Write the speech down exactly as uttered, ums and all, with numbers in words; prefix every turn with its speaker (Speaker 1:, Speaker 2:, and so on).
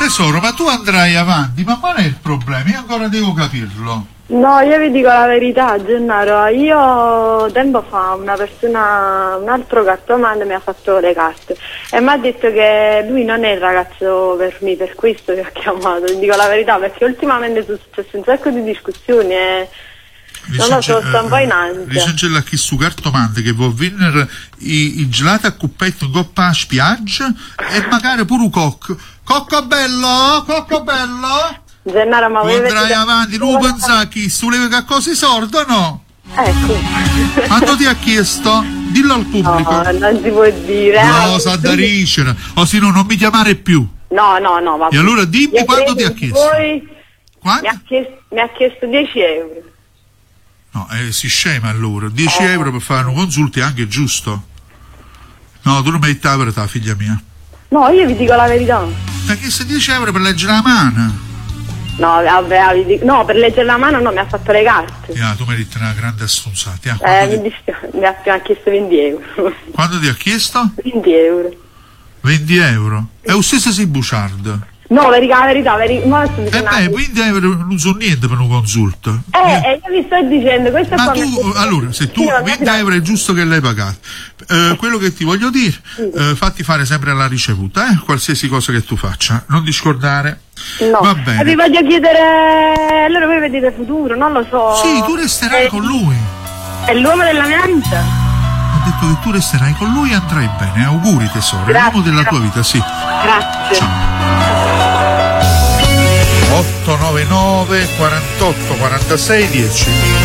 Speaker 1: Tesoro, ma tu andrai avanti, ma qual è il problema? Io ancora devo capirlo.
Speaker 2: No, io vi dico la verità, Gennaro, io tempo fa una persona, un altro cartomante mi ha fatto le carte e mi ha detto che lui non è il ragazzo per me, per questo che ho chiamato, vi dico la verità, perché ultimamente sono successe un sacco di discussioni e non lo so, sto un po' in ansia.
Speaker 1: Ricencella chi su cartomante che vuol venire i, i gelati a cuppetto in coppa a spiaggia e magari pure un cocco. Cocco bello, cocco bello!
Speaker 2: Gennaro, ma
Speaker 1: tu
Speaker 2: voi
Speaker 1: andrai
Speaker 2: vedete...
Speaker 1: avanti, non pensare chi su le che cose sordo o no?
Speaker 2: Ecco.
Speaker 1: Quanto ti ha chiesto? Dillo al pubblico.
Speaker 2: No, non si può dire.
Speaker 1: No, sa da ricere, o se no non mi chiamare più.
Speaker 2: No, no, no. Ma
Speaker 1: e allora dimmi
Speaker 2: io
Speaker 1: quanto ti ha chiesto.
Speaker 2: Poi mi ha chiesto, mi ha chiesto dieci euro.
Speaker 1: No, eh, si scema allora. dieci
Speaker 2: eh.
Speaker 1: euro per fare un consulto è anche giusto. No, tu non metti la verità, figlia mia.
Speaker 2: No, io vi dico la verità.
Speaker 1: Perché se dieci euro per leggere la mano?
Speaker 2: No, vabbè, vi dico, no, per leggere la mano no, mi ha fatto le carte.
Speaker 1: Yeah, tu meriti una grande assunzata.
Speaker 2: Yeah, eh, ti... mi, dispiace, mi, ha, mi ha chiesto venti euro.
Speaker 1: Quanto ti ha chiesto?
Speaker 2: venti euro.
Speaker 1: venti euro? È lo stesso si buciardo.
Speaker 2: No, la verità, la verità, verità.
Speaker 1: Eh beh, venti euro non so niente per un consulto.
Speaker 2: Eh, eh, eh io vi sto dicendo, questo
Speaker 1: ma
Speaker 2: qua
Speaker 1: tu,
Speaker 2: mi...
Speaker 1: allora, se tu venti euro è giusto che l'hai pagato. Eh, quello che ti voglio dire, eh, fatti fare sempre la ricevuta, eh, qualsiasi cosa che tu faccia, non discordare.
Speaker 2: No.
Speaker 1: Va bene.
Speaker 2: E vi voglio chiedere, allora voi vedete futuro, non lo so.
Speaker 1: Sì, tu resterai eh, con lui.
Speaker 2: È l'uomo della mia vita.
Speaker 1: Ho detto che tu resterai con lui e andrai bene. Auguri tesoro, è l'uomo della tua vita, sì.
Speaker 2: Grazie.
Speaker 1: Ciao. otto nove nove quarantotto quarantasei dieci